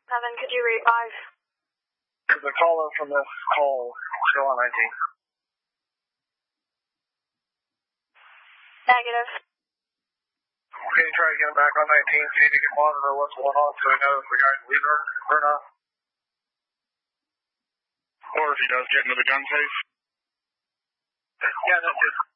Evan, could you read 5? The caller from this call, still on 19. Negative. Okay, try to get him back on 19, see if you can monitor what's going on so we know if the guy's leaving or not. Or if he does get into the gun safe. Yeah, that's it.